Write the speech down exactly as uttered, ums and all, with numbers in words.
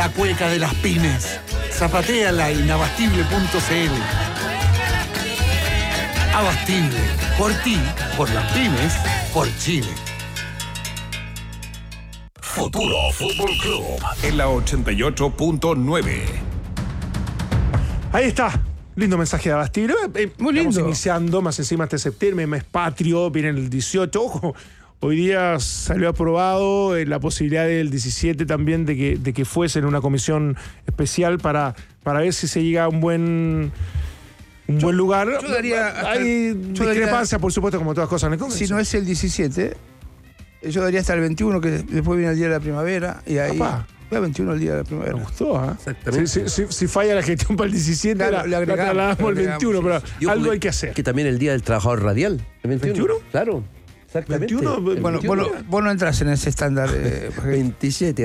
La cueca de las pymes. Zapatéala en abastible punto c l. Abastible. Por ti, por las pymes, por Chile. Futuro Fútbol Club en la ochenta y ocho punto nueve. Ahí está. Lindo mensaje de Abastible. Eh, Muy lindo. Estamos iniciando, más encima este septiembre, mes patrio, viene el dieciocho. Ojo, hoy día salió aprobado eh, la posibilidad del diecisiete también de que, de que fuese en una comisión especial para, para ver si se llega a un buen... Un Yo- buen lugar. yo daría hasta- Hay yo daría- discrepancia, por supuesto, como todas cosas en el Congreso. Si no es el diecisiete, yo daría hasta el veintiuno, que después viene el día de la primavera, y ahí... Papá. Ya veintiuno el día de la primavera. Me gustó, ¿ah? Exactamente. Si, si- si- si falla la gestión para el diecisiete, Claro, la, le la agregamos, trasladamos le al agregamos, veintiuno, sí, pero Y ojo algo que- hay que hacer. Que también el Día del Trabajador Radial. ¿El veintiuno? ¿veintiuno? Claro, exactamente. veintiuno, El Bueno, vos veintiuno. no, vos no entras en ese estándar. Eh, porque- veintisiete.